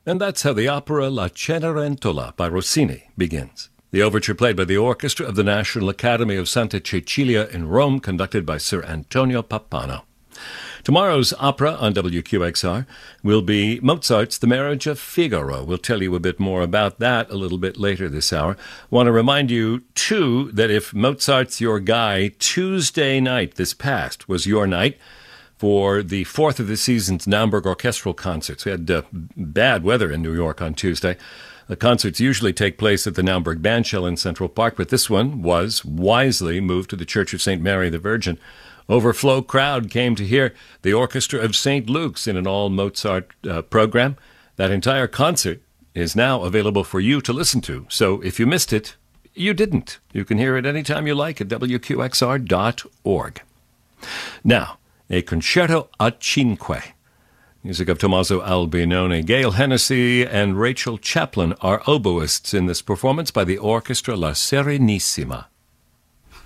And that's how the opera La Cenerentola by Rossini begins. The overture played by the orchestra of the National Academy of Santa Cecilia in Rome, conducted by Sir Antonio Pappano. Tomorrow's opera on WQXR will be Mozart's The Marriage of Figaro. We'll tell you a bit more about that a little bit later this hour. Want to remind you, too, that if Mozart's your guy, Tuesday night, this past, was your night for the fourth of the season's Naumburg Orchestral Concerts. We had bad weather in New York on Tuesday. The concerts usually take place at the Naumburg Bandshell in Central Park, but this one was wisely moved to the Church of St. Mary the Virgin. Overflow crowd came to hear the Orchestra of St. Luke's in an all-Mozart program. That entire concert is now available for you to listen to. So if you missed it, you didn't. You can hear it anytime you like at WQXR.org. Now, a concerto a cinque. Music of Tommaso Albinoni. Gail Hennessy and Rachel Chaplin are oboists in this performance by the orchestra La Serenissima.